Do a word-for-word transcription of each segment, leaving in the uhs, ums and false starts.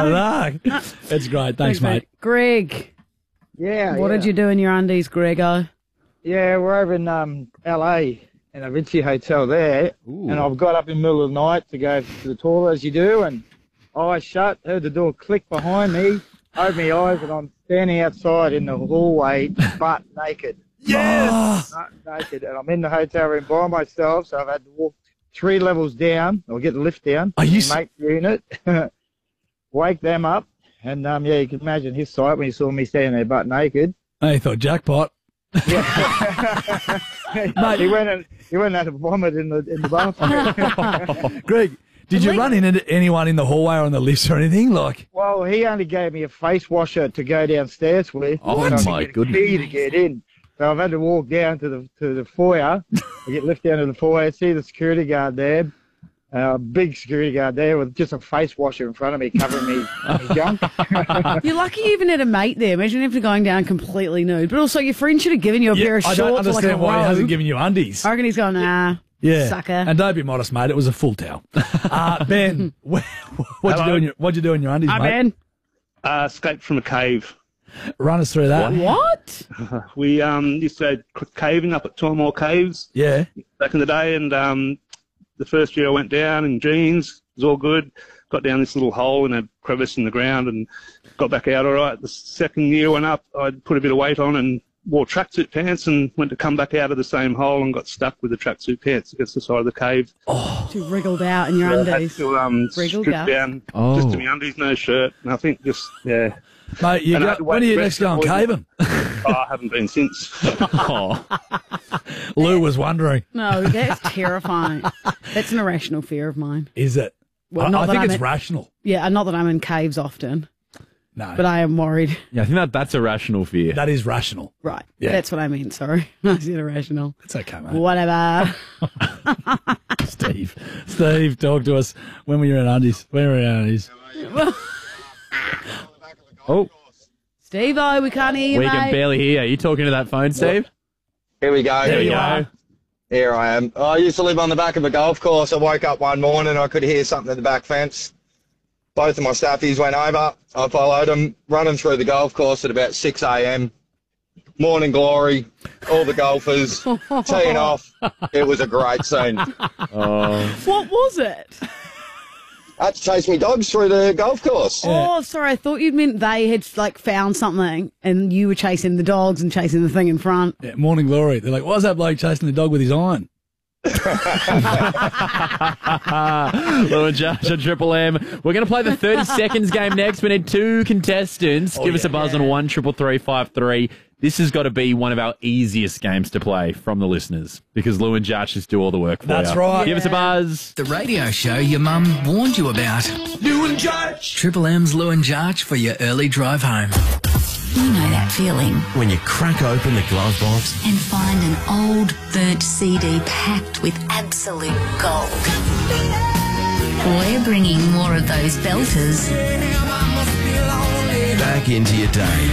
luck. That's great. Thanks, mate. Greg, Yeah. what yeah. did you do in your undies, Grego? Yeah, we're over in um, L A in a Vinci hotel there, Ooh. and I've got up in the middle of the night to go to the toilet as you do, and eyes shut, heard the door click behind me, opened my eyes, and I'm standing outside in the hallway, butt naked. Yes! Butt naked, and I'm in the hotel room by myself, so I've had to walk three levels down, or get the lift down, Are you to s- mate's unit, wake them up, and um, yeah, you can imagine his sight when he saw me standing there butt naked. I thought jackpot. Mate, he went and he went and had a vomit in the in the bathroom. Greg, did you run into anyone in the hallway or on the lifts or anything? Like, Well, he only gave me a face washer to go downstairs with. Oh, so I could my get a goodness. key to get in. So I've had to walk down to the to the foyer. I get lifted down to the foyer, see the security guard there, a uh, big security guard there with just a face washer in front of me covering me, me junk. You're lucky you even had a mate there. Imagine if you're going down completely nude. But also, your friend should have given you a pair of I shorts don't or like a understand why he robe. hasn't given you undies. I reckon he's going, nah, Yeah. sucker. And don't be modest, mate. It was a full towel. Uh, Ben, wh- what'd you Hello. do in your what'd you do in your undies, Hi, mate? Ben. Uh, escaped from a cave. Run us through that. What? We um, used to go caving up at Tormore Caves Yeah. back in the day, and um, the first year I went down in jeans, it was all good. Got down this little hole in a crevice in the ground and got back out all right. The second year went up, I put a bit of weight on and wore tracksuit pants and went to come back out of the same hole and got stuck with the tracksuit pants against the side of the cave. You wriggled out in your I had undies. to um, Wriggle strip gut. down Oh. just to my undies, no shirt, and I think just, yeah. Mate, you And I go, had to when are wait you the next rest of going the caving? Oh, I haven't been since. Oh. Lou was wondering. No, that's terrifying. That's an irrational fear of mine. Is it? Well, I, not I that think I'm it's in- rational. Yeah, not that I'm in caves often, No. but I am worried. Yeah, I think that that's a rational fear. that is rational. Right. Yeah. That's what I mean. Sorry. I said irrational. It's okay, mate. Whatever. Steve. Steve, talk to us. When were you in undies? When were you in undies? Oh, Steve-O, we can't hear you, we mate. can barely hear you. Are you talking to that phone, Steve? Here we go. There Here we we go. Here I am. I used to live on the back of a golf course. I woke up one morning, I could hear something at the back fence. Both of my staffies went over. I followed them, running through the golf course at about six a m. Morning glory, all the golfers, teeing off. It was a great scene. Oh, What was it? I had to chase me dogs through the golf course. Oh, sorry. I thought you meant they had like found something and you were chasing the dogs and chasing the thing in front. Yeah, morning glory. They're like, why's that bloke chasing the dog with his iron? Lou and Josh on Triple M. We're going to play the thirty seconds game next. We need two contestants. Give us a buzz on one triple three five three. This has got to be one of our easiest games to play from the listeners because Lou and Josh just do all the work for That's you. right. Give us a buzz. The radio show your mum warned you about. Lou and Josh. Triple M's Lou and Josh for your early drive home. You know that feeling When you crack open the glove box and find an old burnt C D packed with absolute gold. We're bringing more of those belters back into your day.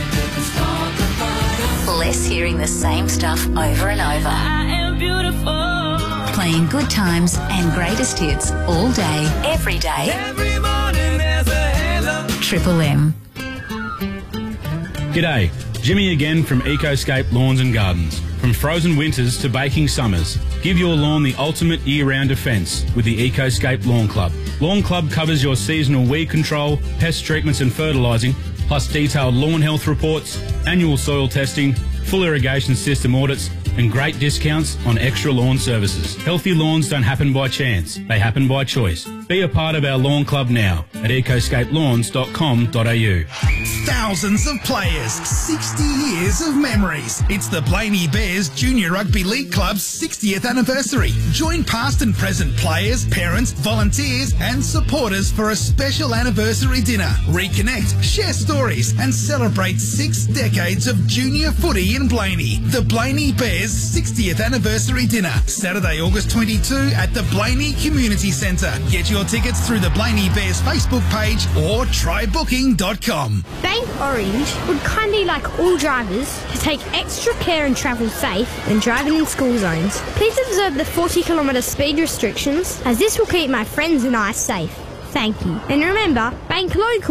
less hearing the same stuff over and over. I am beautiful. Playing good times and greatest hits all day, every day. Every morning there's a halo. Triple M. G'day, Jimmy again from Ecoscape Lawns and Gardens. From frozen winters to baking summers, give your lawn the ultimate year-round defence with the Ecoscape Lawn Club. Lawn Club covers your seasonal weed control, pest treatments and fertilising, plus detailed lawn health reports, annual soil testing, full irrigation system audits, and great discounts on extra lawn services. Healthy lawns don't happen by chance, they happen by choice. Be a part of our lawn club now at ecoscape lawns dot com dot a u. Thousands of players, sixty years of memories. It's the Blaney Bears Junior Rugby League Club's sixtieth anniversary. Join past and present players, parents, volunteers and supporters for a special anniversary dinner. Reconnect, share stories and celebrate six decades of junior footy in Blaney. The Blaney Bears sixtieth anniversary dinner, Saturday, August twenty-second at the Blaney Community Centre. Get your tickets through the Blaney Bears Facebook page or try booking dot com. Bank Orange would kindly like all drivers to take extra care and travel safe when driving in school zones. Please observe the forty kilometre speed restrictions, as this will keep my friends and I safe. Thank you. And remember, bank local.